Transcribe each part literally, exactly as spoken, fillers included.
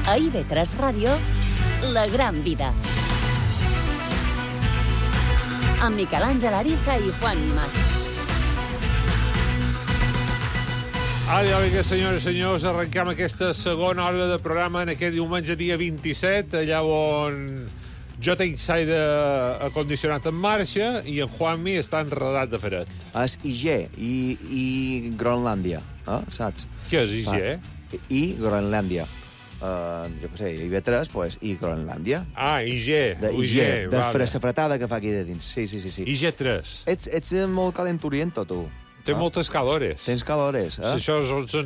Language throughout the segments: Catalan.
A I V tres Ràdio, La Gran Vida. Amb Miquel Àngel Ariza i Juan Mas. Ara, vinga, senyores i senyors, arrenquem aquesta segona hora de programa en aquest diumenge dia vint-i-set, allà on jo tenc l'aire acondicionat en marxa i en Juanmi està enredat de fred. És I G, i, i Groenlàndia, eh? Saps? Què és I G? Va. I Groenlàndia. Uh, jo què sé, I V tres, pues, i Groenlàndia. Ah, I G. De I G, de vale. fressafretada que fa aquí de dins. Sí, sí, sí. sí. I G tres. Ets, ets molt calenturiento, tu. Té Ah. moltes calores. Tens calores, eh? Això són les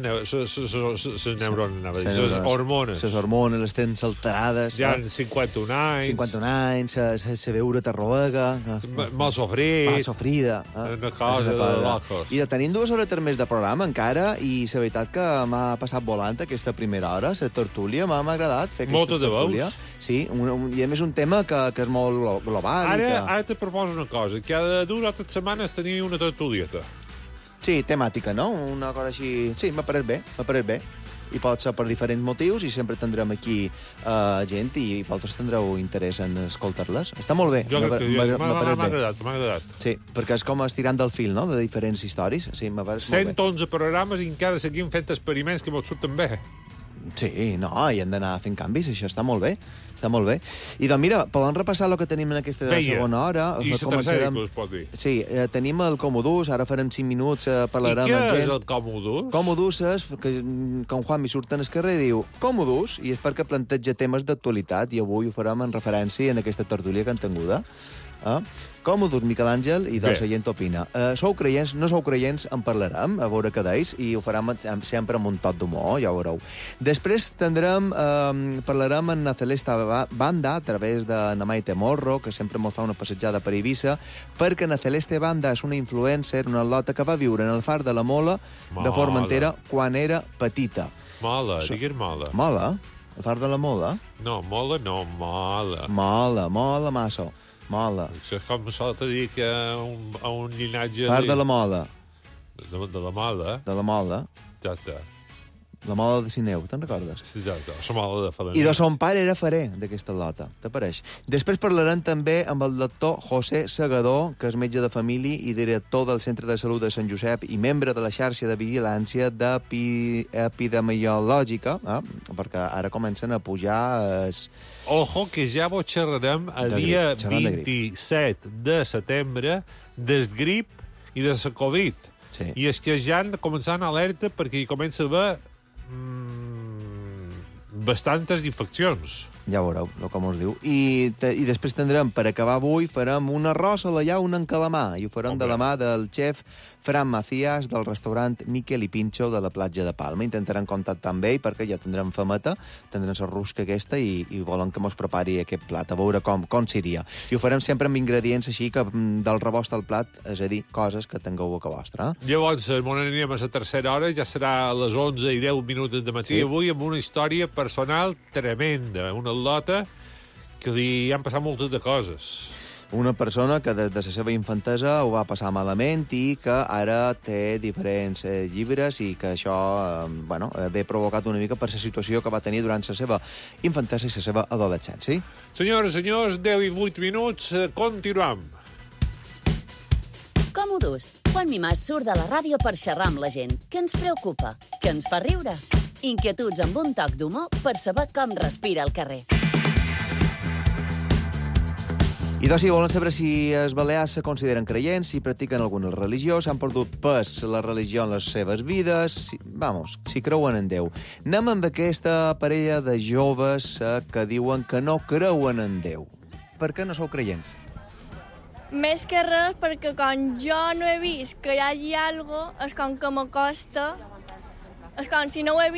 neurones, anava a dir, les hormones. Les hormones, les tens alterades. Ja eh? en cinquanta-un anys. cinquanta-un anys, la veure t'arroega. Mal sofrit. Mal sofrida. Eh? Una cosa de locos. I tenim dues hores més de programa encara, i la veritat que m'ha passat volant aquesta primera hora, la tertúlia, m'ha agradat fer aquesta Molta de tertúlia. veus. Sí, un, un, i a més un tema que, que és molt glo- global. Ara, i que... ara te proposo una cosa. Cada dues o tres setmanes tenia una tertulieta. Sí, temàtica, no? Una cosa així... Sí, m'ha paret bé, m'ha paret bé. I pot ser per diferents motius i sempre tindrem aquí uh, gent i vosaltres tindreu interès en escoltar-les. Està molt bé. Jo crec que M'ha- ja- m'ha m'ha paret m'ha bé. agradat, m'ha agradat. Sí, perquè és com estirant del fil, no?, de diferents històries. Sí, m'ha paret molt cent bé. onze programes i encara seguim fent experiments que mos surten bé. Sí, no, i hem d'anar fent canvis, això està molt bé, està molt bé. I doncs mira, podem repassar el que tenim en aquesta Veia. segona hora. I la Començarem- tercera, que us pot dir. Sí, eh, tenim el Comodús, ara farem cinc minuts, eh, I parlarem què amb és gent. el Comodus? Comodús és, que mm, quan Juan mi surt en el carrer diu Comodús, i és perquè planteja temes d'actualitat, i avui ho farem en referència en aquesta tertúlia que han tinguda. Eh? Comodús, Miquel Àngel, i doncs Bé. la gent opina. Eh, sou creients, no sou creients, en parlarem, a veure què deis, i ho farem amb- sempre amb un tot d'humor, ja ho veureu. Després tindrem, eh, parlarem amb la Celeste Ba- Banda, a través de na Maite Morro, que sempre ens fa una passejada per Eivissa, perquè na Celeste Banda és una influencer, una lota que va viure en el Far de la Mola de Mola. Formentera quan era petita. Mola, So- digues mola. Mola? El Far de la Mola? No, mola no, mola. Mola, mola massa. Mola. Això és com s'ha de dir que a un, a un llinatge... Far de la Mola. De, de la mola, De la Mola. exacte. La Mola de Sineu, te'n recordes? Exacte, la mola de Fadení. I de son pare era farer d'aquesta lota, t'apareix. Després parlarem també amb el doctor José Segador, que és metge de família i director del Centre de Salut de Sant Josep i membre de la xarxa de vigilància d'epi epidemiològica, eh? perquè ara comencen a pujar... Es... Ojo, que ja ho xerrarem el De dia grip, xerrant de grip. vint-i-set de setembre del grip i de la Covid. Sí. I és que ja han de començar en alerta perquè hi comença a haver mm, bastantes infeccions. Ja veureu no, com us diu. I, te, I després tindrem, per acabar avui, farem un arròs a la llauna en calamar, i ho farem Hombre. de la mà del xef Fran Macías del restaurant Miquel i Pincho de la platja de Palma. Intentarem contactar amb ell perquè ja tindrem fameta, tindrem la rusca aquesta i, i volen que mos prepari aquest plat, a veure com, com seria. I ho farem sempre amb ingredients així que mm, del rebost al plat, és a dir, coses que tingueu a boca vostra. Eh? Llavors, m'on anirem a la tercera hora, ja serà a les onze i deu minuts de matí, Sí. avui amb una història personal tremenda, una lota que li han passat moltes de coses. Una persona que des de la seva infantesa ho va passar malament i que ara té diferents eh, llibres i que això eh, bueno, eh, ve provocat una mica per la situació que va tenir durant la seva infantesa i la seva adolescència. Senyores i senyors, deu i vuit minuts, eh, continuam. Comodús. Juan Mimàs surt de la ràdio per xerrar amb la gent. Què ens preocupa? Què ens fa riure? Inquietuds amb un toc d'humor per saber com respira el carrer. I doncs, si volen saber si els balears se consideren creients, si practiquen alguna religió, s'han perdut pes la religió en les seves vides, si, vamos, si creuen en Déu. Anem amb aquesta parella de joves eh, que diuen que no creuen en Déu. Per què no sou creients? Més que res, perquè quan jo no he vist que hi hagi alguna cosa, és com que m'acosta, és com si no ho he vist